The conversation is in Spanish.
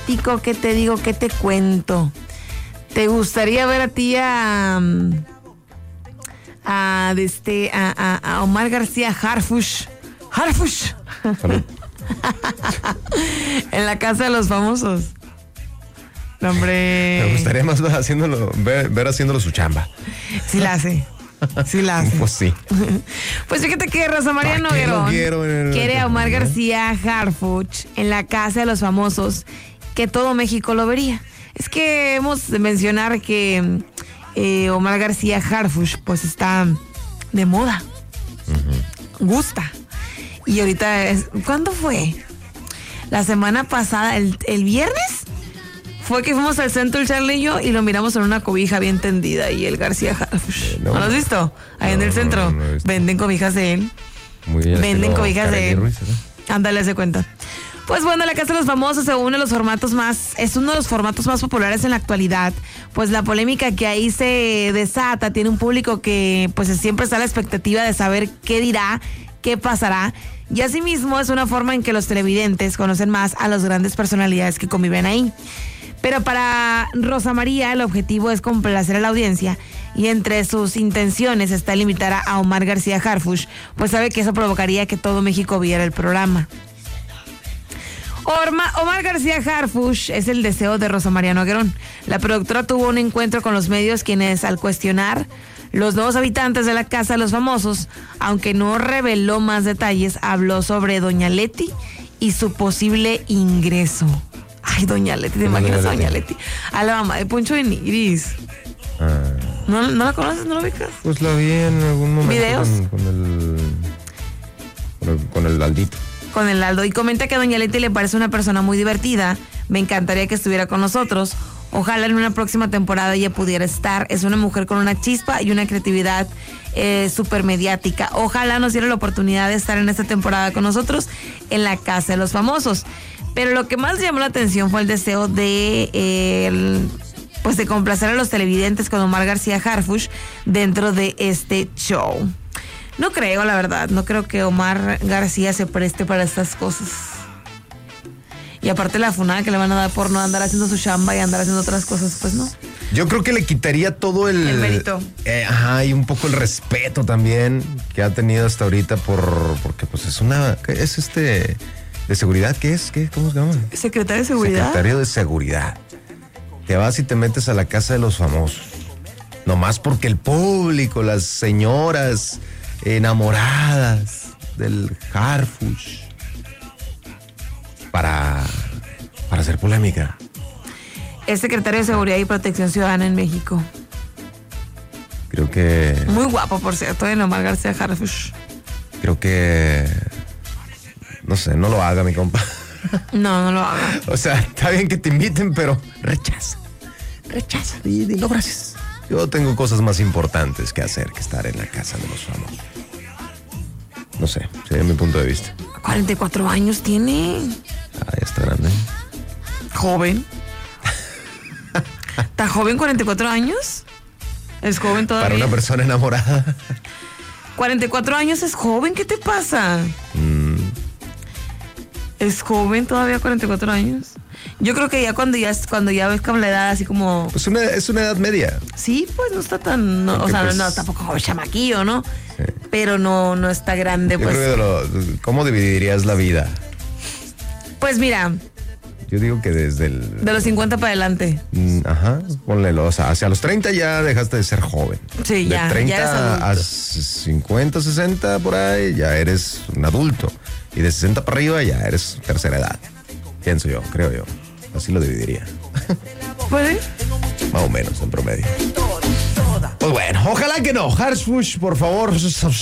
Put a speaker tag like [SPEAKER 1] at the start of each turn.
[SPEAKER 1] platico? ¿Qué te digo? ¿Qué te cuento? ¿Te gustaría ver a ti a Omar García Harfuch? En la casa de los famosos. No, hombre.
[SPEAKER 2] Me gustaría más ver haciéndolo su chamba.
[SPEAKER 1] Sí la hace.
[SPEAKER 2] Pues sí.
[SPEAKER 1] Pues fíjate que Rosa María Noguerón quiere a Omar García Harfuch en la casa de los famosos, que todo México lo vería. Es que hemos de mencionar que Omar García Harfuch pues está de moda. Gusta. Y ahorita ¿cuándo fue? La semana pasada, el viernes, fue que fuimos al centro el Charlie y yo y lo miramos en una cobija bien tendida y el García Harfuch. ¿No lo has visto? Ahí en el centro. No venden cobijas de él.
[SPEAKER 2] Muy bien.
[SPEAKER 1] Venden cobijas de él. Ándale, hace cuenta. Pues bueno, la Casa de los Famosos es uno de los formatos más populares en la actualidad. Pues la polémica que ahí se desata tiene un público que pues siempre está a la expectativa de saber qué dirá, qué pasará. Y asimismo es una forma en que los televidentes conocen más a las grandes personalidades que conviven ahí. Pero para Rosa María el objetivo es complacer a la audiencia y entre sus intenciones está limitar a Omar García Harfuch, pues sabe que eso provocaría que todo México viera el programa. Omar García Harfuch es el deseo de Rosa María Noguerón. La productora tuvo un encuentro con los medios quienes al cuestionar los nuevos habitantes de la Casa de los Famosos, aunque no reveló más detalles, habló sobre Doña Leti y su posible ingreso. Ay, Doña Leti, ¿te imaginas a Doña Leti? A la mamá de Poncho de Nigris. ¿No la conoces? ¿No la ubicas?
[SPEAKER 2] Pues la vi en algún momento.
[SPEAKER 1] ¿Videos?
[SPEAKER 2] Con el Aldito.
[SPEAKER 1] Con el Aldo. Y comenta que a Doña Leti le parece una persona muy divertida. Me encantaría que estuviera con nosotros. Ojalá en una próxima temporada ella pudiera estar. Es una mujer con una chispa y una creatividad súper mediática. Ojalá nos diera la oportunidad de estar en esta temporada con nosotros en la Casa de los Famosos. Pero lo que más llamó la atención fue el deseo de complacer a los televidentes con Omar García Harfuch dentro de este show. No creo, la verdad, no creo que Omar García se preste para estas cosas. Y aparte la funada que le van a dar por no andar haciendo su chamba y andar haciendo otras cosas, pues no.
[SPEAKER 2] Yo creo que le quitaría todo el
[SPEAKER 1] mérito.
[SPEAKER 2] Y un poco el respeto también que ha tenido hasta ahorita porque pues es de seguridad, ¿qué es? ¿Cómo se llama?
[SPEAKER 1] Secretario de Seguridad.
[SPEAKER 2] Secretario de Seguridad. Te vas y te metes a la Casa de los Famosos. Nomás porque el público, las señoras enamoradas del Harfuch para hacer polémica.
[SPEAKER 1] Es secretario de Seguridad y Protección Ciudadana en México.
[SPEAKER 2] Creo que...
[SPEAKER 1] Muy guapo, por cierto, de Omar García Harfuch.
[SPEAKER 2] Creo que... No sé, no lo haga, mi compa.
[SPEAKER 1] No lo haga.
[SPEAKER 2] O sea, está bien que te inviten, pero rechaza. Y no, gracias. Yo tengo cosas más importantes que hacer que estar en la Casa de los Famosos. No sé, sería mi punto de vista.
[SPEAKER 1] 44 años tiene.
[SPEAKER 2] Ya está grande.
[SPEAKER 1] Joven. ¿Está joven 44 años? ¿Es joven todavía?
[SPEAKER 2] Para una persona enamorada.
[SPEAKER 1] 44 años es joven, ¿qué te pasa? ¿Es joven todavía 44 años? Yo creo que ya cuando ya ves como la edad así como...
[SPEAKER 2] Pues es una edad media.
[SPEAKER 1] Sí, pues no está tan... No, o sea, pues, no, tampoco como chamaquillo, ¿no? Sí. Pero no está grande, pues.
[SPEAKER 2] Yo creo que ¿cómo dividirías la vida?
[SPEAKER 1] Pues mira...
[SPEAKER 2] Yo digo que desde
[SPEAKER 1] de los 50 para adelante.
[SPEAKER 2] Ajá, ponle, o sea, hacia los 30 ya dejaste de ser joven.
[SPEAKER 1] Sí, ya.
[SPEAKER 2] De 30
[SPEAKER 1] ya
[SPEAKER 2] a 50, 60 por ahí ya eres un adulto. Y de 60 para arriba ya eres tercera edad. Pienso yo, creo yo. Así lo dividiría.
[SPEAKER 1] ¿Puede?
[SPEAKER 2] Más o menos, en promedio. Pues bueno, ojalá que no. Harfuch, por favor.